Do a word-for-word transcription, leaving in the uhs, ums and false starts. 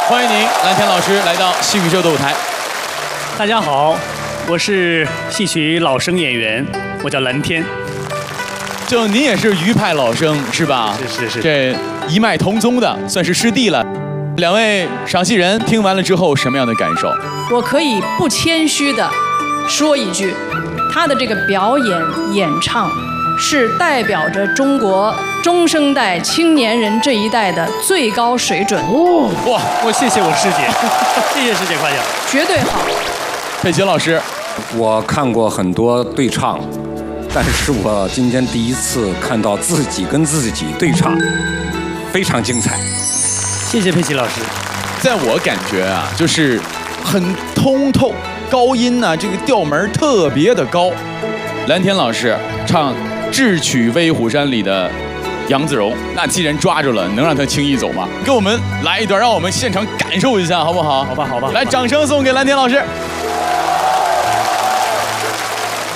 欢迎您，蓝天老师来到戏曲秀的舞台。 大家好，我是戏曲老生演员，我叫蓝天。 就您也是余派老生是吧？ 是是是， 这一脉同宗的，算是师弟了。两位赏戏人听完了之后，什么样的感受？ 我可以不谦虚的说一句，他的这个表演演唱是代表着中国中生代青年人这一代的最高水准。 哦，哇，我谢谢我师姐，谢谢师姐夸奖， 绝对好。 佩奇老师， 我看过很多对唱，但是我今天第一次看到自己跟自己对唱，非常精彩。 谢谢佩奇老师。 在我感觉啊，就是很通透，高音呢、啊，这个调门特别的高。蓝天老师唱《智取威虎山》里的杨子荣，那既然抓住了，能让他轻易走吗？给我们来一段，让我们现场感受一下，好不好？ 好吧，好吧。 来，掌声送给蓝天老师。